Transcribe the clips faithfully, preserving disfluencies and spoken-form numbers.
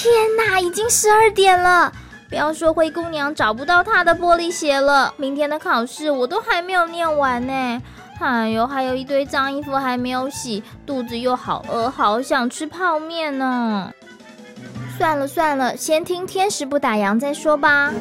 天哪，已经十二点了，不要说灰姑娘找不到她的玻璃鞋了，明天的考试我都还没有念完呢。哎呦，还有一堆脏衣服还没有洗，肚子又好饿，好想吃泡面呢。算了算了，先听天使不打烊再说吧。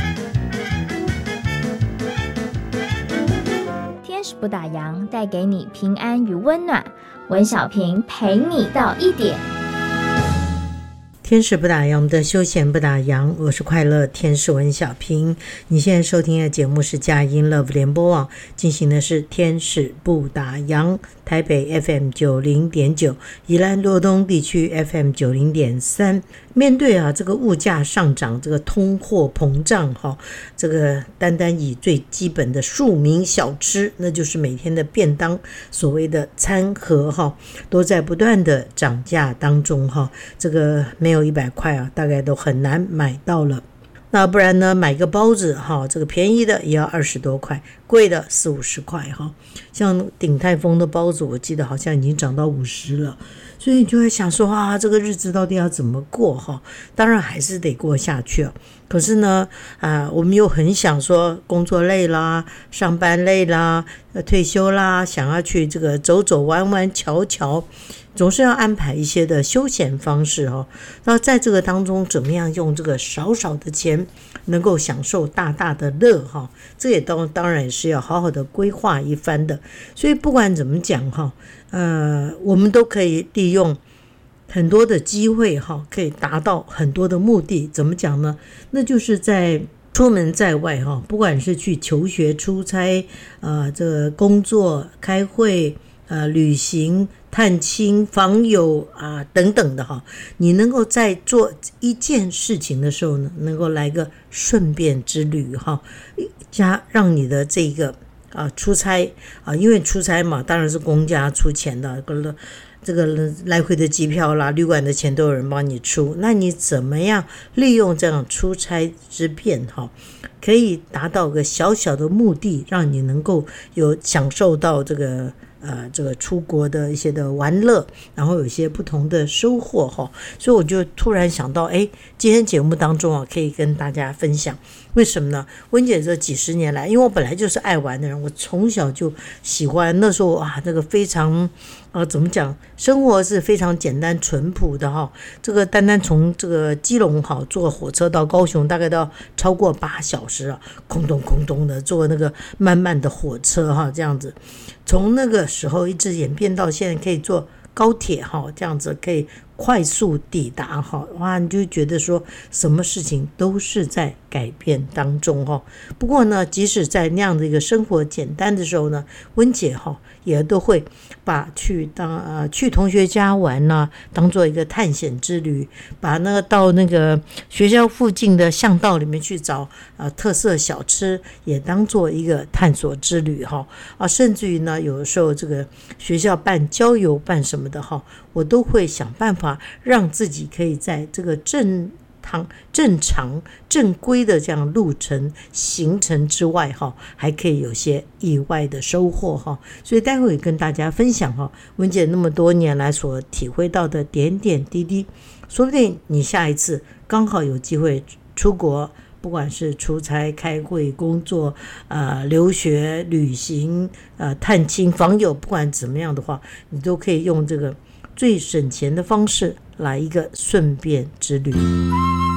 天使不打烊，带给你平安与温暖。文小平陪你到一点。 天使不打烊，我们的休闲不打烊，我是快乐天使文小平。你现在收听的节目是佳音 Love 联播网进行的是天使不打烊，台北 F M 九十点九， 宜兰罗东地区 F M 九十点三。面对啊这个物价上涨，这个通货膨胀哈、哦，这个单单以最基本的庶民小吃，那就是每天的便当，所谓的餐盒哈、哦，都在不断的涨价当中哈、哦，这个没有一百块啊，大概都很难买到了。那不然呢，买个包子哈，这个便宜的也要二十多块，贵的四五十块哈。像鼎泰丰的包子，我记得好像已经涨到五十了。所以你就会想说啊，这个日子到底要怎么过哈？当然还是得过下去啊。可是呢，啊，我们又很想说，工作累啦，上班累啦，退休啦，想要去这个走走玩玩瞧瞧，总是要安排一些的休闲方式哈。那在这个当中，怎么样用这个少少的钱，能够享受大大的乐哈？这也当当然也是要好好的规划一番的。所以不管怎么讲哈。呃，我们都可以利用很多的机会哈，可以达到很多的目的。怎么讲呢？那就是在出门在外哈，不管是去求学、出差、呃，这个工作、开会、呃，旅行、探亲、访友啊、呃、等等的哈，你能够在做一件事情的时候呢，能够来个顺便之旅哈，加让你的这个。啊，出差啊，因为出差嘛，当然是公家出钱的，这个来回的机票啦、旅馆的钱都有人帮你出。那你怎么样利用这样出差之便哈，可以达到个小小的目的，让你能够有享受到这个呃这个出国的一些的玩乐，然后有一些不同的收获哈。所以我就突然想到，哎，今天节目当中啊，可以跟大家分享。为什么呢？温姐这几十年来，因为我本来就是爱玩的人，我从小就喜欢。那时候啊，这个非常呃，怎么讲？生活是非常简单淳朴的哈。这个单单从这个基隆哈坐火车到高雄，大概都要超过八小时啊，空咚空咚的坐那个慢慢的火车哈，这样子。从那个时候一直演变到现在，可以坐高铁哈，这样子可以快速抵达哈，哇，你就觉得说什么事情都是在改变当中哈。不过呢，即使在那样的一个生活简单的时候呢，温姐哈也都会把去当呃去同学家玩呢、啊，当做一个探险之旅，把那个到那个学校附近的巷道里面去找呃特色小吃，也当做一个探索之旅哈啊，甚至于呢，有的时候这个学校办郊游办什么的哈，我都会想办法让自己可以在这个正常、正常、正规的这样路程行程之外哈，还可以有些意外的收获哈。所以待会跟大家分享哈，文姐那么多年来所体会到的点点滴滴，说不定你下一次刚好有机会出国，不管是出差、开会、工作、呃、留学、旅行、呃、探亲、访友，不管怎么样的话，你都可以用这个最省钱的方式来一个顺便之旅。